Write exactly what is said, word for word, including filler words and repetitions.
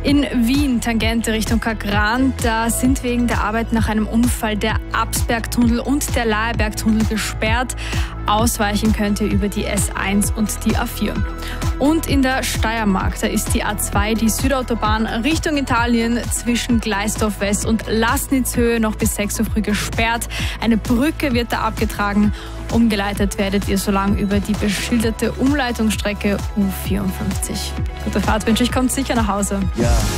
In Wien, Tangente Richtung Kagran, da sind wegen der Arbeit nach einem Unfall der Absbergtunnel und der Laherbergtunnel gesperrt. Ausweichen könnt ihr über die S eins und die A vier. Und in der Steiermark, da ist die A zwei, die Südautobahn Richtung Italien zwischen Gleisdorf West und Laßnitzhöhe noch bis sechs Uhr früh gesperrt. Eine Brücke wird da abgetragen. Umgeleitet werdet ihr so lang über die beschilderte Umleitungsstrecke U vierundfünfzig. Gute Fahrt wünsche ich, kommt sicher nach Hause. Ja.